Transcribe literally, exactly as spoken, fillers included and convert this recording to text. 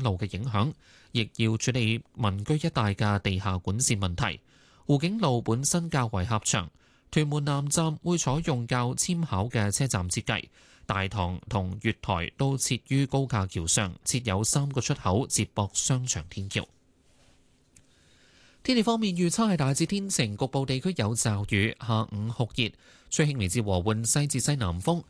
路嘅影響，亦要處理民居一帶嘅地下管線問題。湖景路本身較為狹長，屯門南站會採用較纖巧嘅車站設計，大堂同月台都設於高架橋上，設有三個出口接駁商場天橋。天氣方面預測係大致天晴，局部地區有驟雨，下午酷熱，吹輕微至和緩西至西南風，